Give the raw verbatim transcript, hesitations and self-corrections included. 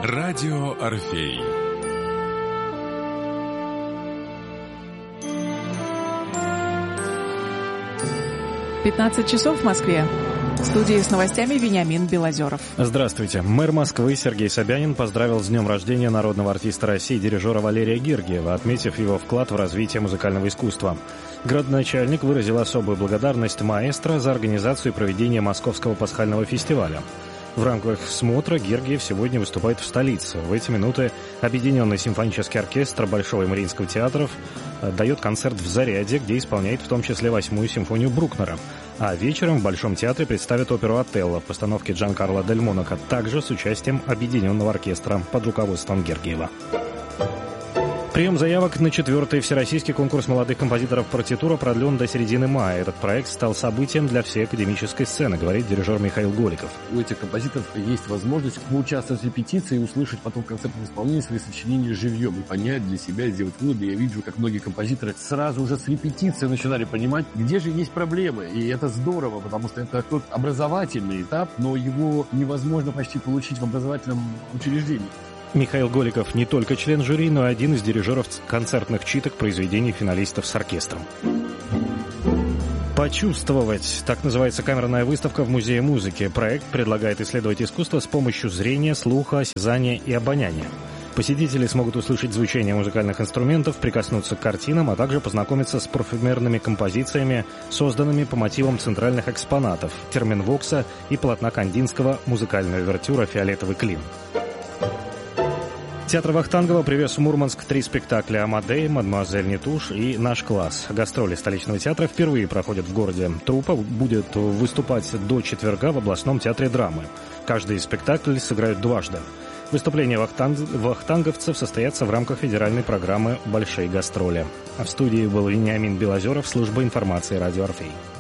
Радио Орфей. пятнадцать часов в Москве. В студии с новостями Вениамин Белозеров. Здравствуйте. Мэр Москвы Сергей Собянин поздравил с днем рождения народного артиста России дирижера Валерия Гергиева, отметив его вклад в развитие музыкального искусства. Градоначальник выразил особую благодарность маэстро за организацию и проведение Московского пасхального фестиваля. В рамках смотра Гергиев сегодня выступает в столице. В эти минуты Объединенный симфонический оркестр Большого и Мариинского театров дает концерт в Зарядье, где исполняет в том числе восьмую симфонию Брукнера. А вечером в Большом театре представят оперу «Отелло» в постановке Джанкарло Дель Монако, также с участием Объединенного оркестра под руководством Гергиева. Прием заявок на четвертый всероссийский конкурс молодых композиторов «Партитура» продлен до середины мая. Этот проект стал событием для всей академической сцены, говорит дирижер Михаил Голиков. У этих композиторов есть возможность поучаствовать в репетиции и услышать потом в концертном исполнении свои сочинения живьем и понять для себя, сделать выводы. Я вижу, как многие композиторы сразу уже с репетиции начинали понимать, где же есть проблемы. И это здорово, потому что это тот образовательный этап, но его невозможно почти получить в образовательном учреждении. Михаил Голиков не только член жюри, но и один из дирижеров концертных читок произведений финалистов с оркестром. «Почувствовать» — так называется камерная выставка в Музее музыки. Проект предлагает исследовать искусство с помощью зрения, слуха, осязания и обоняния. Посетители смогут услышать звучание музыкальных инструментов, прикоснуться к картинам, а также познакомиться с парфюмерными композициями, созданными по мотивам центральных экспонатов — Терменвокса и полотна Кандинского «Музыкальная увертюра «Фиолетовый клин». Театр Вахтангова привез в Мурманск три спектакля «Амадей», «Мадемуазель Нетуш» и «Наш класс». Гастроли столичного театра впервые проходят в городе. Труппа будет выступать до четверга в областном театре драмы. Каждый спектакль сыграют дважды. Выступления вахтанг... вахтанговцев состоятся в рамках федеральной программы «Большие гастроли». А в студии был Вениамин Белозеров, служба информации «Радио Орфей».